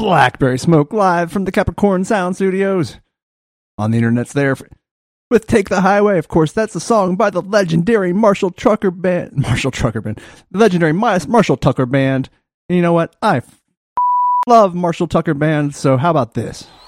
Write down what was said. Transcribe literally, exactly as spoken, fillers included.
Blackberry Smoke live from the Capricorn Sound Studios. On the internet's there for, with Take the Highway. Of course, that's a song by the legendary Marshall Trucker Band. Marshall Trucker Band. The legendary Marshall Tucker Band. And you know what? I f- love Marshall Tucker Band, so how about this?